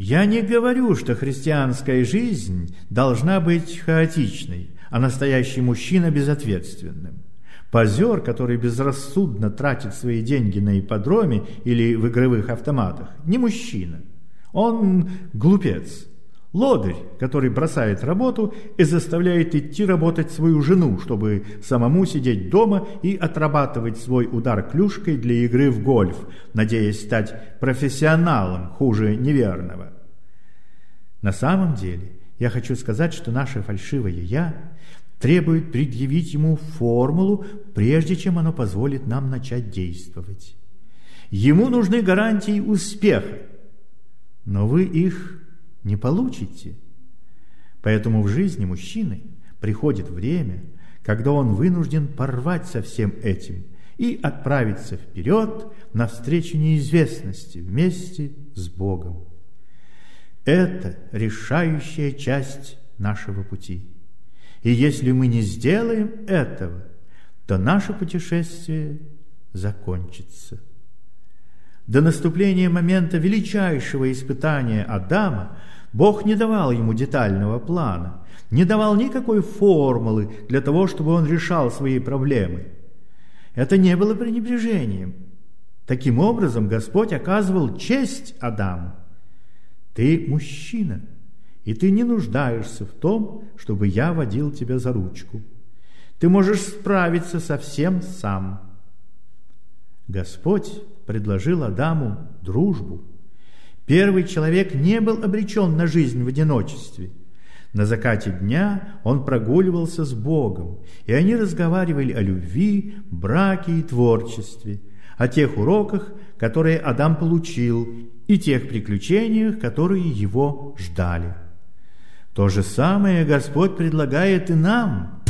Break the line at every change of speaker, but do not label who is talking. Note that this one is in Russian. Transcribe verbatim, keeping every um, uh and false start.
Я не говорю, что христианская жизнь должна быть хаотичной, а настоящий мужчина безответственным. Позер, который безрассудно тратит свои деньги на ипподроме или в игровых автоматах, не мужчина. Он глупец. Лодырь, который бросает работу и заставляет идти работать свою жену, чтобы самому сидеть дома и отрабатывать свой удар клюшкой для игры в гольф, надеясь стать профессионалом хуже неверного. На самом деле, я хочу сказать, что наше фальшивое «я» требует предъявить ему формулу, прежде чем оно позволит нам начать действовать. Ему нужны гарантии успеха, но вы их не получите. Поэтому в жизни мужчины приходит время, когда он вынужден порвать со всем этим и отправиться вперед навстречу неизвестности вместе с Богом. Это решающая часть нашего пути. И если мы не сделаем этого, то наше путешествие закончится. До наступления момента величайшего испытания Адама Бог не давал ему детального плана, не давал никакой формулы для того, чтобы он решал свои проблемы. Это не было пренебрежением. Таким образом, Господь оказывал честь Адаму. Ты мужчина, и ты не нуждаешься в том, чтобы я водил тебя за ручку. Ты можешь справиться со всем сам. Господь предложил Адаму дружбу. Первый человек не был обречен на жизнь в одиночестве. На закате дня он прогуливался с Богом, и они разговаривали о любви, браке и творчестве, о тех уроках, которые Адам получил, и тех приключениях, которые его ждали. То же самое Господь предлагает и нам.